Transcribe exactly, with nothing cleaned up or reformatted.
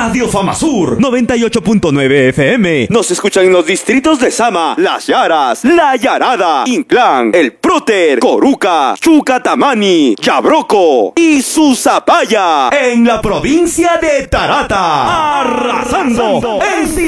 Radio Famasur noventa y ocho punto nueve F M. Nos escuchan en los distritos de Sama, Las Yaras, La Yarada, Inclán, El Próter, Coruca, Chucatamani, Yabroco y Susapaya. En la provincia de Tarata. Arrasando en